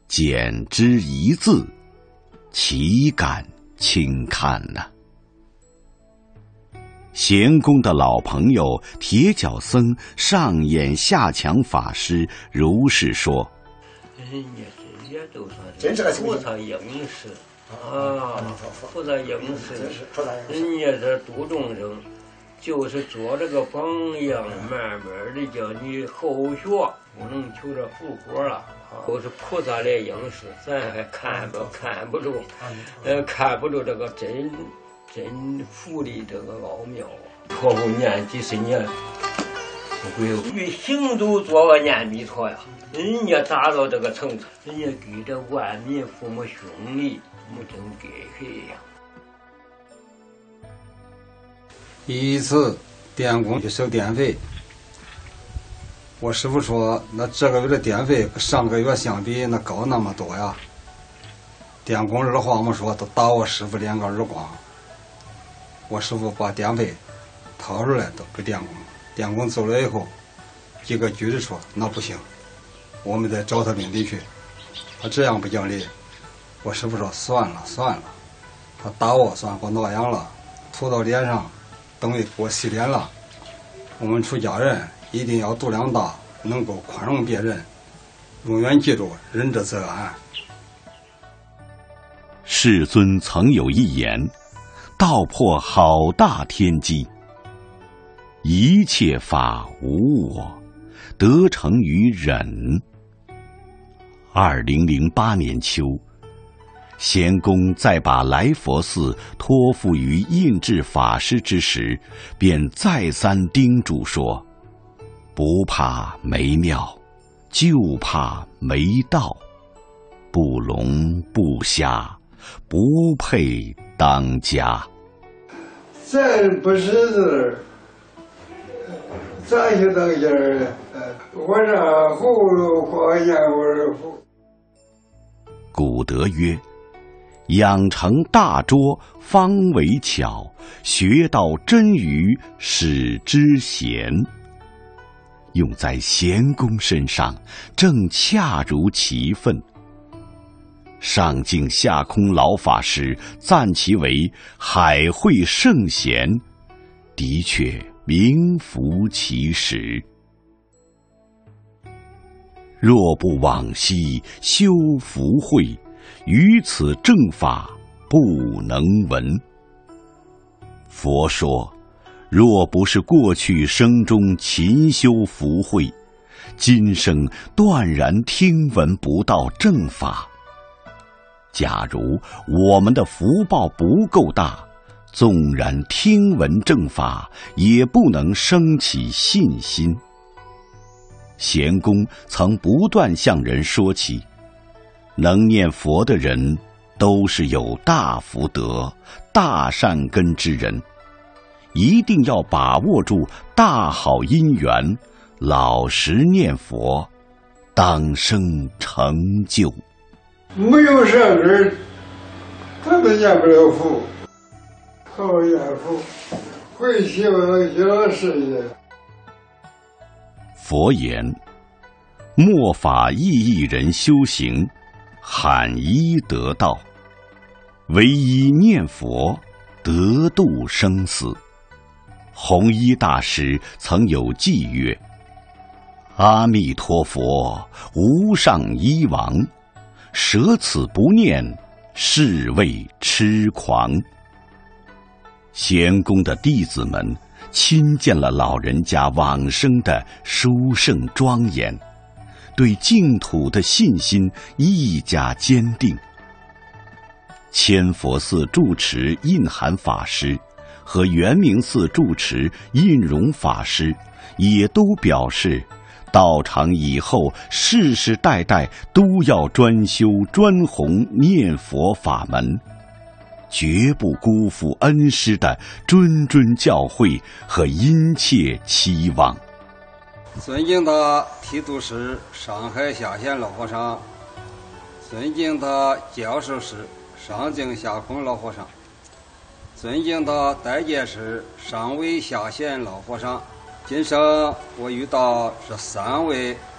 简之一字，岂敢轻看呢？咸公的老朋友铁脚僧上演下墙法师如是说： 人家这些都算真是个菩萨应时啊，菩萨应时，人家这度众生，就是做这个榜样，慢慢的叫你后学，不能求这复活了。都是菩萨来应时，咱还看不住，看不住这个真佛的这个奥妙啊！托付念几十年，不会与行都做个念弥陀呀。人家达到这个程度，人家给这万民父母兄弟，没真给谁呀。 一次电工去收电费，我师傅说，那这个月的电费跟上个月相比，那高那么多呀。电工二话没说，都打我师傅2个耳光。我师傅把电费掏出来都给电工，电工走了以后，一个句子说：“那不行，我们再找他领地去。”他这样不讲理。我师傅说：“算了，他打我算给我挠痒了，涂到脸上，等于给我洗脸了。我们出家人一定要度量大，能够宽容别人，永远记住仁者则安。” 世尊曾有一言，道破好大天机：一切法无我，得成于忍。2008年秋，咸公在把来佛寺托付于印智法师之时，便再三叮嘱说：不怕没庙，就怕没道，不聋不瞎，不配当家。 咱不识字，咱就当家儿，我让葫芦画燕窝符。 古德曰：养成大拙，方为巧；学到真语，使之贤。用在咸公身上，正恰如其分。上净下空老法师赞其为海会圣贤，的确名副其实。若不往昔修福慧，于此正法不能闻。佛说，若不是过去生中勤修福慧，今生断然听闻不到正法。假如我们的福报不够大，纵然听闻正法，也不能生起信心。咸公曾不断向人说起，能念佛的人都是有大福德、大善根之人，一定要把握住大好因缘，老实念佛，当生成就。 没有善根，他们念不了佛，好念佛，会希望小事业。 佛言：末法意义人修行，罕一得道，唯一念佛，得度生死。弘一大师曾有偈曰：阿弥陀佛，无上一王，舍此不念，是谓痴狂。咸公的弟子们亲见了老人家往生的殊胜庄严，对净土的信心愈加坚定。千佛寺住持印涵法师和圆明寺住持印容法师也都表示，道场以后世世代代都要专修专弘念佛法门，绝不辜负恩师的谆谆教诲和殷切期望。 尊敬的提督师上海下县老和尚，尊敬的教授师上净下空老和尚，尊敬的代戒师上位下县老和尚，今生我遇到这3位